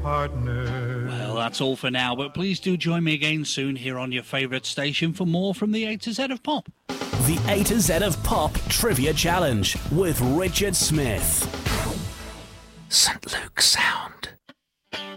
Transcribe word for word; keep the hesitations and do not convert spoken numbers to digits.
partner. Well, that's all for now, but please do join me again soon here on your favourite station for more from the A to Z of Pop. The A to Z of Pop Trivia Challenge with Richard Smith. Saint Luke Sound.